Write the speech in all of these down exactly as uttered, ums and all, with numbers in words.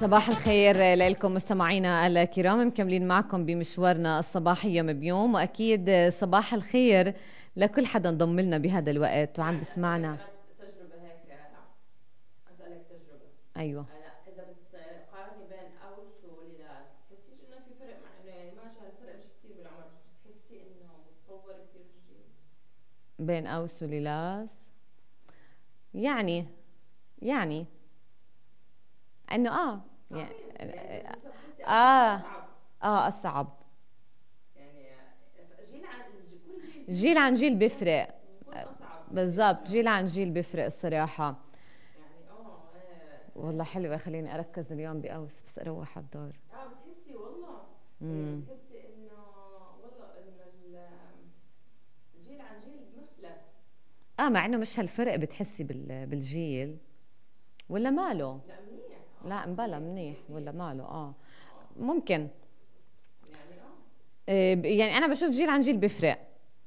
صباح الخير لكم مستمعينا الكرام، مكملين معكم بمشوارنا الصباحي يوم بيوم، واكيد صباح الخير لكل حدا انضم لنا بهذا الوقت وعم بسمعنا. تجربة هيك أسألك تجربة. ايوه. هلا إذا بتقارني بين أوس وليلاس بتحسيش إنه في فرق؟ مع إنه ماشي هالفرق مش كتير بالعمر، بس بتحسي إنه متطور كتير الجيل بين اوس وليلاس يعني يعني انه اه يعني يعني بس بتحسي أوس اه أصعب. اه اصعب. يعني جيل عن كل جيل جيل عن جيل بيكون بيفرق. بيكون أصعب بالضبط، جيل عن جيل بيفرق الصراحة. يعني اه والله حلوة، خليني أركز اليوم بأوس بس أروح على الدار. اه بتحسي والله. إيه، امم بتحسي إنه والله إنه الجيل عن جيل مختلف. اه مع انه مش هالفرق بتحسي بال... بالجيل ولا ماله؟ لا منيح، لا اه مبلا كتير منيح كتير ولا كتير. ماله؟ اه اه ممكن. يعني اه آه ب- يعني انا بشوف جيل عن جيل بيفرق.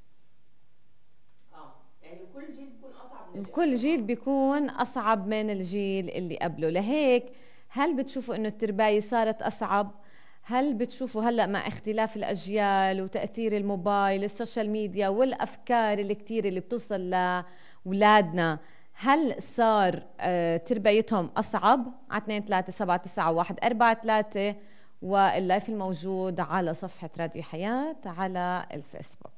اه يعني كل جيل بيكون اصعب من اللي كل قبله. جيل اه بيكون اصعب من الجيل اللي قبله، لهيك هل بتشوفوا انه الترباية صارت اصعب؟ هل بتشوفوا هلأ مع اختلاف الأجيال وتأثير الموبايل السوشيال ميديا والأفكار الكتير اللي بتوصل لأولادنا، هل صار آه تربيتهم أصعب؟ على اثنين ثلاثة سبعة تسعة واحد أربعة ثلاثة، واللايف الموجود على صفحة راديو حياة على الفيسبوك.